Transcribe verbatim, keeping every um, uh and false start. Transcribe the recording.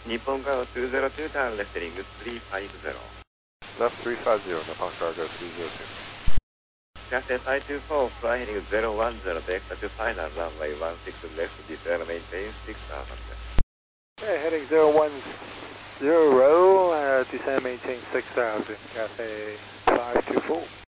日本側two zero two turn left heading three five zero. Left three five zero, Nippon Cargo three zero two. Cathay Thai two four, fly heading zero one zero, exit to final runway one six left, descend maintain six thousand. Okay, heading zero one zero, uh, descend maintain six thousand, Cathay five two four.